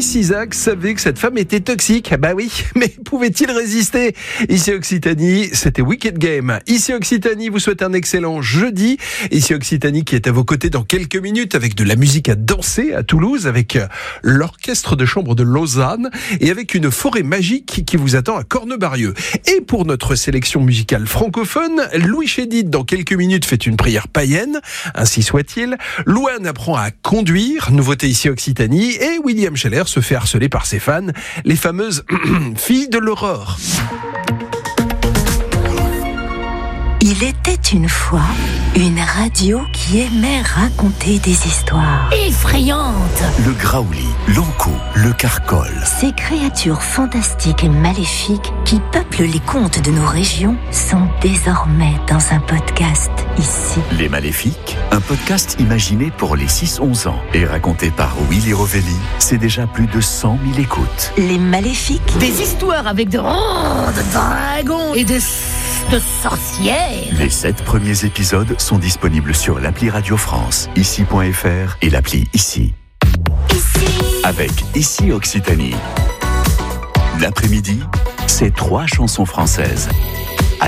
Cisac savait que cette femme était toxique. Bah oui, mais pouvait-il résister? Ici Occitanie, c'était Wicked Game. Ici Occitanie vous souhaite un excellent jeudi. Ici Occitanie qui est à vos côtés dans quelques minutes avec de la musique à danser à Toulouse, avec l'orchestre de chambre de Lausanne et avec une forêt magique qui vous attend à Cornebarieux. Et pour notre sélection musicale francophone, Louis Chédid dans quelques minutes fait une prière païenne, ainsi soit-il. Louane apprend à conduire, nouveauté ici Occitanie, et William Scheller se fait harceler par ses fans, les fameuses filles de l'aurore. Il était une fois une radio qui aimait raconter des histoires effrayantes. Le graouli, l'ankou, le carcol. Ces créatures fantastiques et maléfiques qui peuplent les contes de nos régions sont désormais dans un podcast ici. Les Maléfiques, un podcast imaginé pour les 6-11 ans et raconté par Willy Rovelli. C'est déjà plus de 100 000 écoutes. Les Maléfiques. Des histoires avec de dragons et de sorcières. Les 7 premiers épisodes sont disponibles sur l'appli Radio France, ici.fr et l'appli Ici. Avec Ici Occitanie. L'après-midi, c'est 3 chansons françaises.